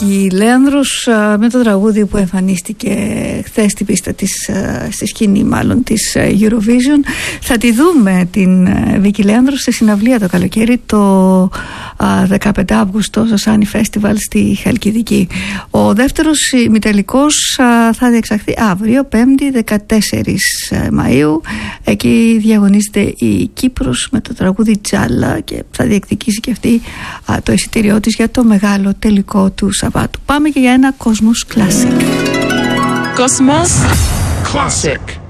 Η Λέανδρος με το τραγούδι που εμφανίστηκε χθες στην πίστα της, στη σκηνή μάλλον της Eurovision. Θα τη δούμε την Βίκη Λέανδρο σε συναυλία το καλοκαίρι, το 15 Αύγουστο στο Sunny Festival στη Χαλκιδική. Ο δεύτερος ημιτελικός θα διεξαχθεί αύριο 5η 14 Μαΐου. Εκεί διαγωνίζεται η Κύπρος με το τραγούδι Τζάλα και θα διεκδικήσει και αυτή το εισιτήριό της για το μεγάλο τελικό του Σαββάτου. Πάμε και για ένα Cosmos Classic. Cosmos Classic.